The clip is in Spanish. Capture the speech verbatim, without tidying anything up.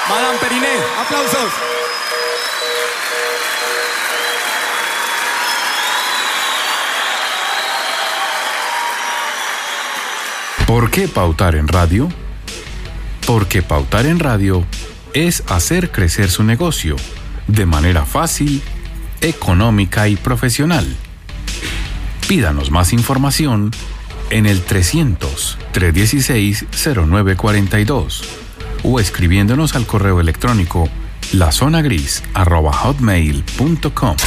Madame Periné. Aplausos. ¿Por qué pautar en radio? Porque pautar en radio es hacer crecer su negocio de manera fácil, económica y profesional. Pídanos más información en el trescientos, trescientos dieciséis, cero nueve cuarenta y dos o escribiéndonos al correo electrónico lazonagris arroba hotmail punto com.